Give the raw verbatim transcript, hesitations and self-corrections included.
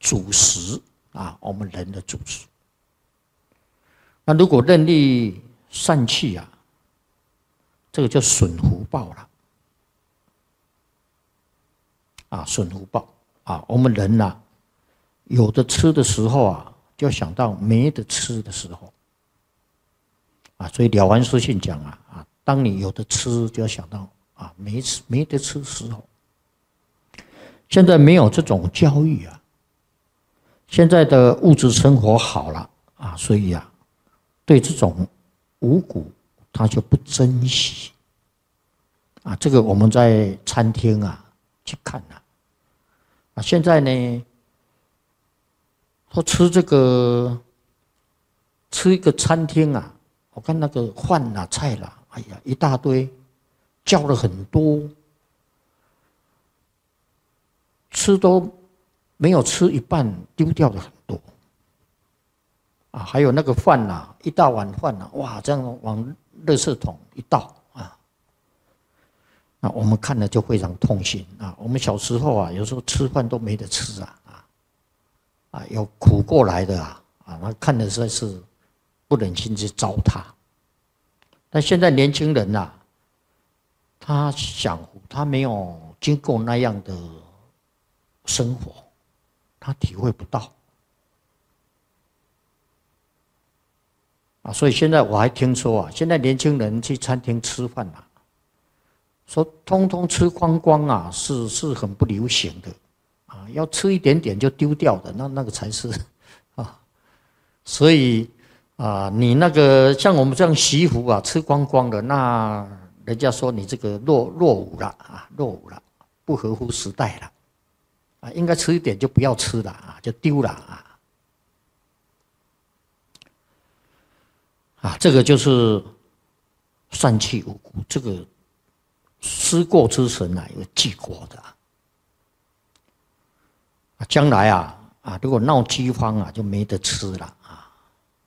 主食啊，我们人的主食。那如果任力散去啊，这个就损福报了啊，损福报啊。我们人呐、啊，有的吃的时候啊，就想到没得吃的时候啊，所以《了凡四训》讲啊啊，当你有的吃，就要想到啊没吃没得吃的时候。现在没有这种教育啊，现在的物质生活好了啊，所以啊，对这种五谷他就不珍惜啊。这个我们在餐厅啊去看啊，啊现在呢，说吃这个吃一个餐厅啊，我看那个饭啦菜啦，哎呀一大堆，叫了很多。吃都没有吃一半，丢掉的很多啊！还有那个饭呐、啊，一大碗饭呐、啊，哇，这样往垃圾桶一倒啊，那我们看了就非常痛心啊！我们小时候啊，有时候吃饭都没得吃啊啊啊，有苦过来的啊啊，那看的实在是不忍心去糟蹋。但现在年轻人呐、啊，他想他没有经过那样的生活，他体会不到啊，所以现在我还听说啊，现在年轻人去餐厅吃饭啊，说通通吃光光啊，是是很不流行的啊，要吃一点点就丢掉的，那那个才是啊，所以啊，你那个像我们这样媳妇啊，吃光光的，那人家说你这个落落伍了啊，落伍了，不合乎时代了。啊，应该吃一点就不要吃了啊，就丢了啊！啊，这个就是散去五谷，这个思过之神啊，有记过的啊。将来啊啊，如果闹饥荒啊，就没得吃了啊。